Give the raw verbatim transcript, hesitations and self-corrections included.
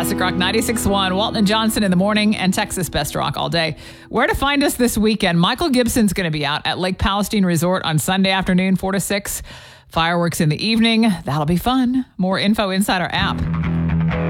Classic Rock ninety-six point one, Walton and Johnson in the morning, and Texas Best Rock all day. Where to find us this weekend? Michael Gibson's going to be out at Lake Palestine Resort on Sunday afternoon, four to six. Fireworks in the evening. That'll be fun. More info inside our app.